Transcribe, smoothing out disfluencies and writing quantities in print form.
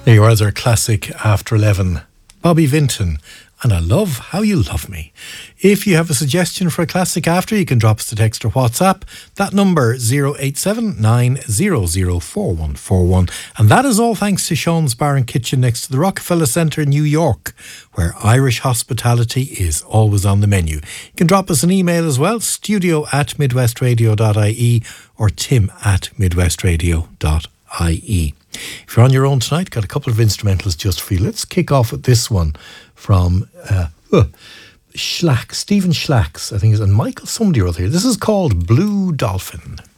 There you are, our classic After 11. Bobby Vinton, and I Love How You Love Me. If you have a suggestion for a classic after, you can drop us a text or WhatsApp. That number 087 900 4141. And that is all thanks to Sean's Bar and Kitchen next to the Rockefeller Centre in New York, where Irish hospitality is always on the menu. You can drop us an email as well, studio@midwestradio.ie or tim@midwestradio.ie. If you're on your own tonight, got a couple of instrumentals just for you. Let's kick off with this one from Stephen Schlacks, I think, and Michael somebody or other. This is called Blue Dolphin.